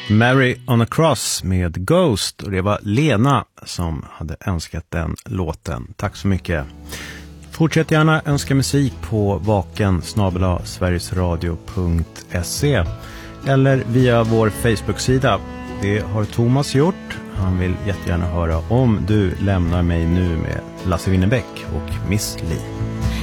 Mary on a Cross med Ghost, och det var Lena som hade önskat den låten. Tack så mycket. Fortsätt gärna önska musik på vaken@sverigesradio.se eller via vår Facebook-sida. Det har Thomas gjort. Han vill jättegärna höra Om du lämnar mig nu med Lasse Winnerbäck och Miss Li.